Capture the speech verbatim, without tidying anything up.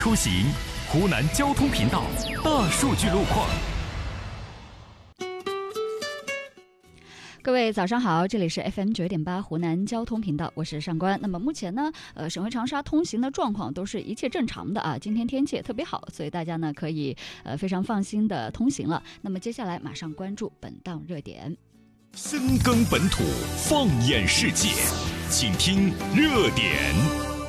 出行，湖南交通频道大数据路况。 各位早上好，这里是 F M 九点八湖南交通频道，我是上官。那么目前呢，呃，省会长沙通行的状况都是一切正常的啊。今天天气也特别好，所以大家呢可以呃非常放心的通行了。那么接下来马上关注本档热点。 深耕本土，放眼世界，请听热点。